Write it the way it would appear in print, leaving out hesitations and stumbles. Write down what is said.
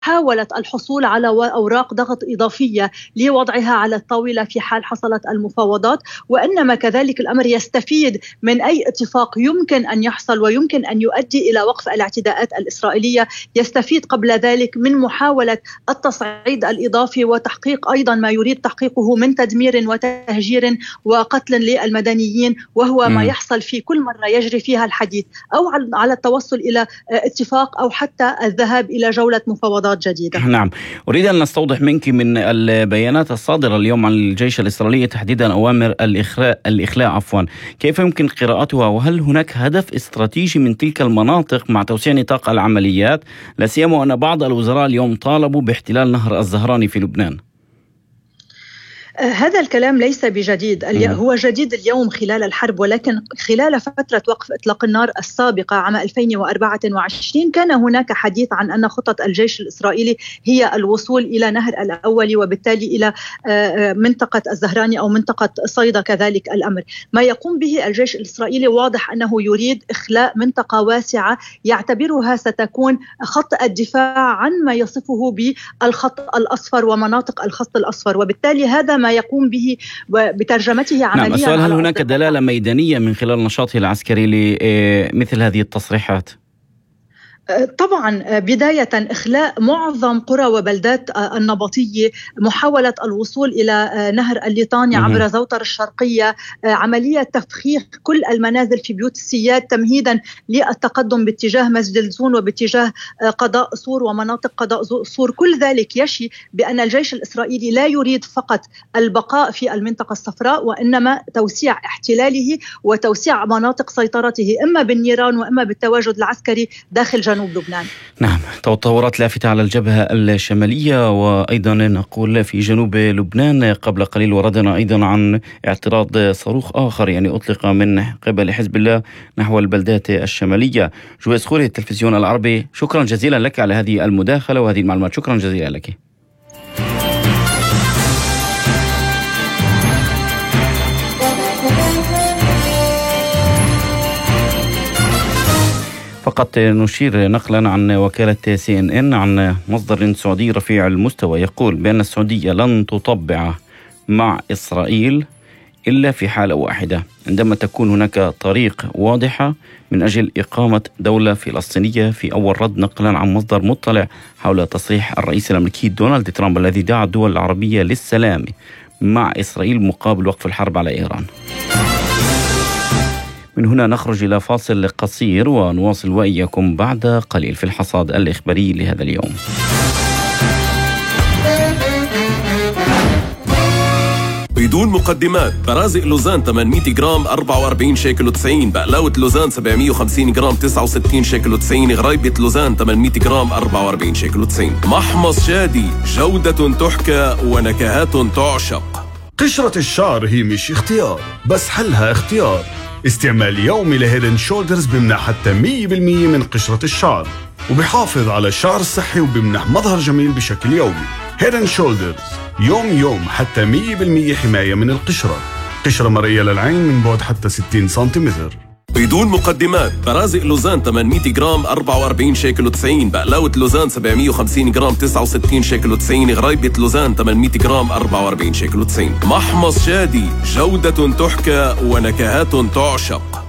حاولت الحصول على أوراق ضغط إضافية لوضعها على الطاولة في حال حصلت المفاوضات، وإنما كذلك الأمر يستفيد من أي اتفاق يمكن أن يحصل ويمكن أن يؤدي إلى وقف الاعتداءات الإسرائيلية، يستفيد قبل ذلك من محاولة التصعيد الإضافي وتحقيق أيضا ما يريد تحقيقه من تدمير وتهجير وقتل للمدنيين، وهو ما يحصل في كل مرة يجري فيها الحديث أو على التوصل إلى اتفاق أو حتى الذهاب إلى جولة مفاوضات جديدة. نعم، أريد أن نستوضح منك من البيانات الصادرة اليوم عن الجيش الإسرائيلي تحديدا أوامر الإخلاء كيف يمكن قراءتها؟ وهل هناك هدف استراتيجي من تلك المناطق مع توسيع نطاق العمليات، لا سيما أن بعض الوزراء اليوم طالبوا باحتلال نهر الزهراني في لبنان؟ هذا الكلام ليس بجديد، هو جديد اليوم خلال الحرب، ولكن خلال فترة وقف إطلاق النار السابقة عام 2024 كان هناك حديث عن أن خطة الجيش الإسرائيلي هي الوصول إلى نهر الأول وبالتالي إلى منطقة الزهراني أو منطقة صيدا. كذلك الأمر ما يقوم به الجيش الإسرائيلي واضح أنه يريد إخلاء منطقة واسعة يعتبرها ستكون خط الدفاع عن ما يصفه بالخط الأصفر ومناطق الخط الأصفر، وبالتالي هذا ما يقوم به وبترجمته عمليا. نعم، السؤال هل هناك دلالة ميدانية من خلال نشاطه العسكري لمثل هذه التصريحات؟ طبعا بداية إخلاء معظم قرى وبلدات النبطية، محاولة الوصول إلى نهر الليطاني عبر زوطر الشرقية، عملية تفخيخ كل المنازل في بيوت السياد تمهيدا للتقدم باتجاه مسجد الزون وباتجاه قضاء صور ومناطق قضاء صور. كل ذلك يشي بأن الجيش الإسرائيلي لا يريد فقط البقاء في المنطقة الصفراء، وإنما توسيع احتلاله وتوسيع مناطق سيطرته إما بالنيران وإما بالتواجد العسكري داخل جنوب لبنان. نعم، تطورات لافتة على الجبهة الشمالية وأيضا نقول في جنوب لبنان. قبل قليل وردنا أيضا عن اعتراض صاروخ آخر أطلق من قبل حزب الله نحو البلدات الشمالية. جويس خوري، التلفزيون العربي، شكرا جزيلا لك على هذه المداخلة وهذه المعلومات. شكرا جزيلا لك. فقط نشير نقلا عن وكالة CNN عن مصدر سعودي رفيع المستوى يقول بأن السعودية لن تطبع مع إسرائيل إلا في حالة واحدة، عندما تكون هناك طريق واضحة من أجل إقامة دولة فلسطينية. في أول رد نقلا عن مصدر مطلع حول تصريح الرئيس الأمريكي دونالد ترامب الذي دعا الدول العربية للسلام مع إسرائيل مقابل وقف الحرب على إيران. من هنا نخرج إلى فاصل قصير ونواصل وإياكم بعد قليل في الحصاد الإخباري لهذا اليوم. بدون مقدمات، برازق لوزان 800 جرام 44 شيكل و90، بقلاوة لوزان 750 جرام 69 شيكل و90، غريبة لوزان 800 جرام 44 شيكل و90. محمص شادي، جودة تحكى ونكهات تعشق. قشرة الشعر هي مش اختيار، بس حلها اختيار. استعمال يومي لهيد اند شولدرز بمنح حتى 100% من قشرة الشعر، وبيحافظ على الشعر الصحي وبمنح مظهر جميل بشكل يومي. هيد اند شولدرز يوم حتى 100% حماية من القشرة. قشرة مرئية للعين من بعد حتى 60 سنتيمتر. بدون مقدمات، برازق لوزان 800 جرام 44 شيكل و90، بقلاوة لوزان 750 جرام 69 شيكل و90، غريبة لوزان 800 جرام 44 شيكل و90. محمص شادي، جودة تحكى ونكهات تعشق.